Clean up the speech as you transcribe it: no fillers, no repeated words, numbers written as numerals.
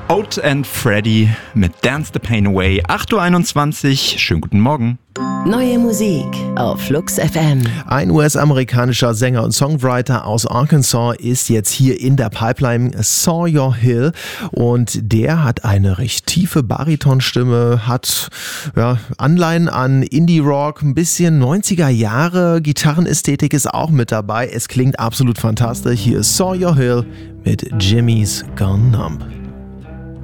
Oat and Freddy mit Dance the Pain Away. 8.21 Uhr. Schönen guten Morgen. Neue Musik auf Flux FM. Ein US-amerikanischer Sänger und Songwriter aus Arkansas ist jetzt hier in der Pipeline, Sawyer Hill, und der hat eine recht tiefe Baritonstimme, hat Anleihen an Indie-Rock, ein bisschen 90er Jahre, Gitarrenästhetik ist auch mit dabei. Es klingt absolut fantastisch. Hier ist Sawyer Hill mit Jimmy's Gone Numb.